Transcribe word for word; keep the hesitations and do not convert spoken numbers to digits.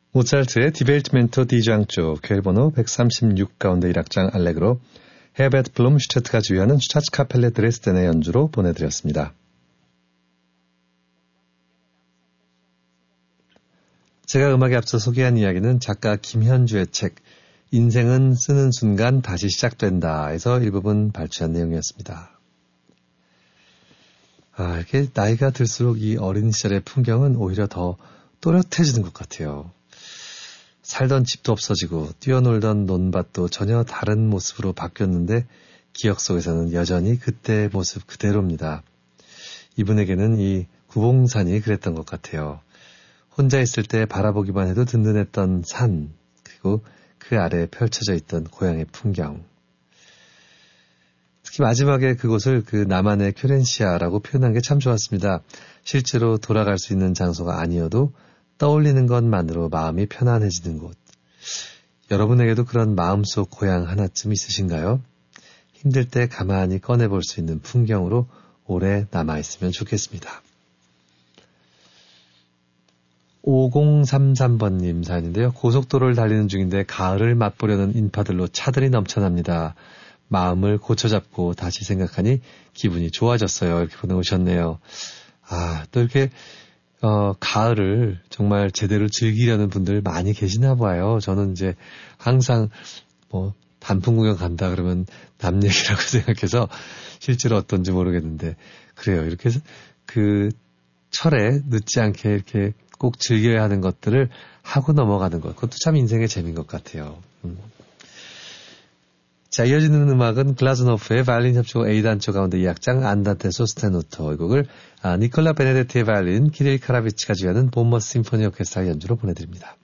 모차르트의 디벨트멘토 디장조 퀘일번호 백삼십육 가운데 일 악장 알레그로 헤베트 블룸슈테트가 지휘하는 슈타츠카펠레 드레스덴의 연주로 보내드렸습니다. 제가 음악에 앞서 소개한 이야기는 작가 김현주의 책 인생은 쓰는 순간 다시 시작된다에서 일부분 발췌한 내용이었습니다. 아, 이렇게 나이가 들수록 이 어린 시절의 풍경은 오히려 더 또렷해지는 것 같아요. 살던 집도 없어지고 뛰어놀던 논밭도 전혀 다른 모습으로 바뀌었는데 기억 속에서는 여전히 그때의 모습 그대로입니다. 이분에게는 이 구봉산이 그랬던 것 같아요. 혼자 있을 때 바라보기만 해도 든든했던 산, 그리고 그 아래에 펼쳐져 있던 고향의 풍경. 특히 마지막에 그곳을 그 남한의 큐렌시아라고 표현한 게 참 좋았습니다. 실제로 돌아갈 수 있는 장소가 아니어도 떠올리는 것만으로 마음이 편안해지는 곳. 여러분에게도 그런 마음속 고향 하나쯤 있으신가요? 힘들 때 가만히 꺼내볼 수 있는 풍경으로 오래 남아있으면 좋겠습니다. 오공삼삼 번님 사연인데요. 고속도로를 달리는 중인데 가을을 맛보려는 인파들로 차들이 넘쳐납니다. 마음을 고쳐잡고 다시 생각하니 기분이 좋아졌어요. 이렇게 보내오셨네요. 아, 또 이렇게 어, 가을을 정말 제대로 즐기려는 분들 많이 계시나 봐요. 저는 이제 항상 뭐 단풍 구경 간다 그러면 남 얘기라고 생각해서 실제로 어떤지 모르겠는데 그래요. 이렇게 해서 그 철에 늦지 않게 이렇게 꼭 즐겨야 하는 것들을 하고 넘어가는 것. 그것도 참 인생의 재미인 것 같아요. 음. 자, 이어지는 음악은 글라즈노프의 바이올린 협주곡 A단조 가운데 이 악장 안단테 소스테누토 이 곡을 아, 니콜라 베네데티의 바이올린, 키릴 카라비치가 지휘하는 본머스 심포니 오케스트라 연주로 보내드립니다.